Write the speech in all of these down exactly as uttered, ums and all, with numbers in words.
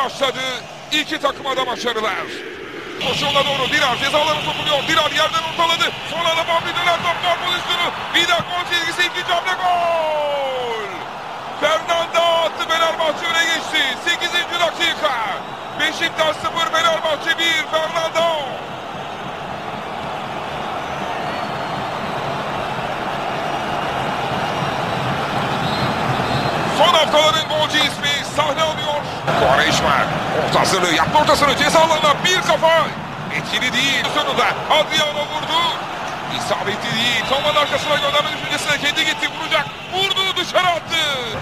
başladı. İki takıma da başarılar. Koşuğuna doğru Dirar cezalarına sokuluyor. Dirar yerden ortaladı. Sonra da Bambi döner top gol pozisyonu. Vida gol çizgisi, ikinci hamle gol. Fernanda attı, Fenerbahçe öne geçti. sekizinci dakika. Beşiktaş sıfır, Fenerbahçe bir. Fernanda. Son haftaların golcü ismi sahne alıyor. Quaresma orta hazırlığı yaptı, ortasını ceza alanına bir kafa. Etkili değil. Sonunda Adriano vurdu. İsabetli değil. Kamanın arkasına gönderme düşüncesine kendi gitti, vuracak. Vurdu, dışarı attı.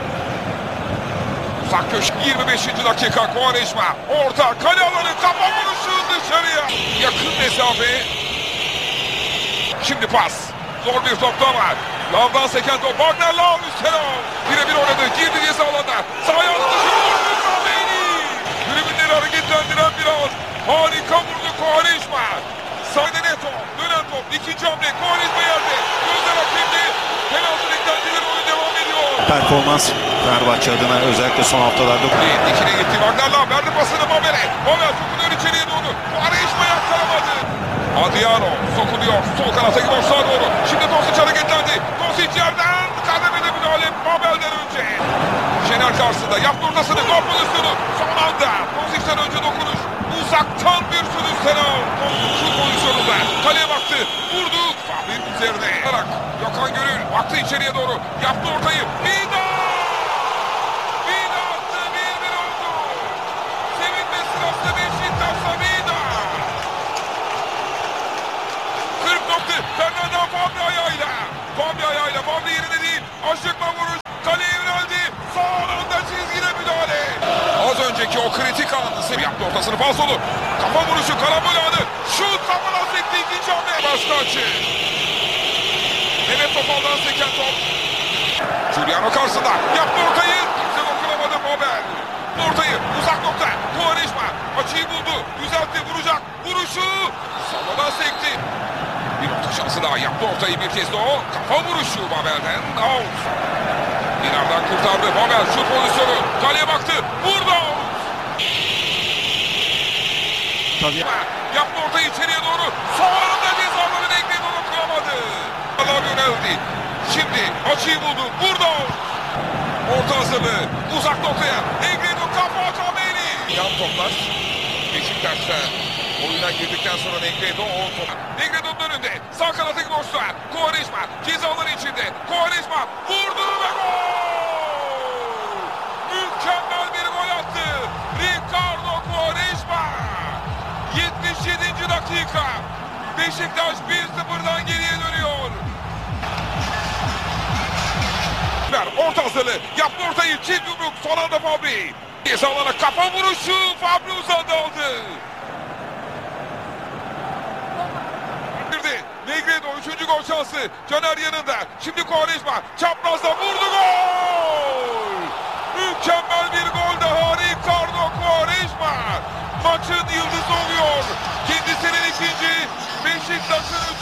Uzak köşe yirmi beşinci dakika. Quaresma orta kale alanı, kafa vuruşu dışarıya. Yakın mesafe. Şimdi pas. Zor bir topta var. Lavdan seken top. Wagner Lav üstüne. Birebir oynadı. Girdi ceza alanına. Sağ ayağını dışarı vurdu. Kameni. Tribünleri hareketlendiren bir an. Harika vurdu Quaresma. Sağda Neto. Dönen top. İkinci hamle. Quaresma yerde. Gözler hakemde. Penaltı beklentileri, oyun devam ediyor. Performans Fenerbahçe adına özellikle son haftalarda. Dikine gitti. Wagner Lav verdi pasını Mabel'e. Mabel sokuluyor içeriye doğru. Quaresma yakkalamadı. Adriano sokuluyor. Sol kanata gibi sağa doğru. Şimdi Dosic hareketlendi. Dosic yerden kademede müdahale Mabel'den önce. Şener karşısında yaptı ortasını. Gol pozisyonu. Son anda Dosic'ten önce dokunuş. Uzaktan bir sürü selam. Şu pozisyonunda kaleye baktı. Vurdu. Fabrik üzerine. Gökhan Gönül baktı içeriye doğru. Yaptı ortayı. Vida! Vida attı. bir bir oldu. Sevinme sırasında Beşiktaş'ta Vida. kırk nokta. Fernanda Fabri ayağıyla. Fabri ayağıyla. Fabri yerine değil. Aşıkla vuruş. Kaleye yöneldi. Son anda çizgide müdahale. Az önceki o kritik anı yaptı, ortasını falsolu. Kafa vuruşu, karambol anı. Şut kafadan sekti, ikinci hamle. Başka açı. Mehmet Topal'dan seken top. Giuliano karşısında. Yaptı ortayı. Kimse dokunamadı Mabel. Ortayı uzak nokta. Quaresma açıyı buldu. Düzeltti, vuracak. Vuruşu. Savadan sekti. Bir orta şansı daha, yaptı ortayı bir kez de o. Kafa vuruşu Mabel'den. Out. Dinar'dan kurtardı. Mabel şut pozisyonu. Kaleye baktı. Vurdu. Tabii. Yaptı ortayı içeriye doğru. Sonunda cezaları Negredo dokunamadı. Allah yöneldi. Şimdi açıyı buldu. Vurdu. Orta hazırlığı. Uzak noktaya. Negredo kafa Kameni. Yan toplar. Beşiktaş'ta oyuna girdikten sonra Negredo o top. Negredo'nun önünde. Sağ kanattaki boşluğa. Quaresma cezaları içinde. Quaresma vurdu ve gol! Mükemmel bir gol attı. Ricardo Quaresma. yetmiş yedinci dakika. Beşiktaş bir sıfırdan geriye dönüyor. Orta hazırlığı. Yaptı ortayı. Çift yumruk. Son anda Fabri. Cezalara kafa vuruşu. Fabri uzandı aldı. Negredo üçüncü gol şansı. Caner yanında. Şimdi Quaresma çaprazda vurdu, gol! Mükemmel bir gol daha Ricardo Quaresma. Maçın yıldızı oluyor. Kendisinin ikinci, Beşiktaş'ın